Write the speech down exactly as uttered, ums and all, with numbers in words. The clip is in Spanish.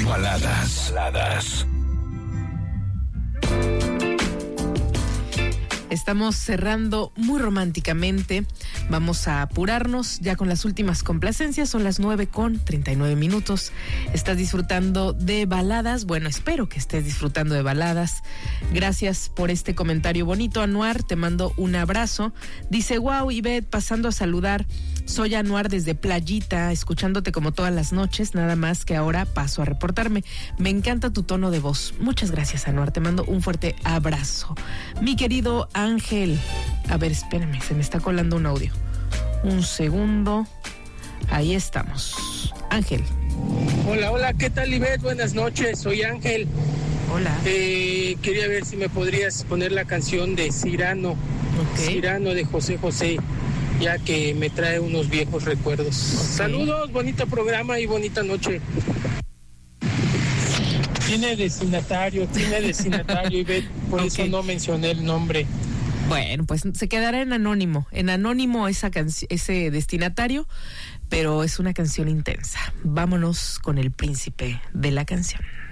Baladas. Baladas. Estamos cerrando muy románticamente. Vamos a apurarnos ya con las últimas complacencias. Son las nueve con treinta y nueve minutos. ¿Estás disfrutando de baladas? Bueno, espero que estés disfrutando de baladas. Gracias por este comentario bonito, Anuar. Te mando un abrazo. Dice, wow, Ivette, pasando a saludar. Soy Anuar desde Playita, escuchándote como todas las noches. Nada más que ahora paso a reportarme. Me encanta tu tono de voz. Muchas gracias, Anuar. Te mando un fuerte abrazo. Mi querido Ángel, a ver, espérame, se me está colando un audio. Un segundo. Ahí estamos. Ángel. Hola, hola, ¿qué tal, Ivette? Buenas noches, soy Ángel. Hola. Eh, quería ver si me podrías poner la canción de Cyrano. Okay. Cyrano de José José, ya que me trae unos viejos recuerdos. Okay. Saludos, bonito programa y bonita noche. Tiene destinatario, tiene destinatario, Ivette, por okay. eso no mencioné el nombre. Bueno, pues se quedará en anónimo, en anónimo esa canci- ese destinatario, pero es una canción intensa. Vámonos con el príncipe de la canción.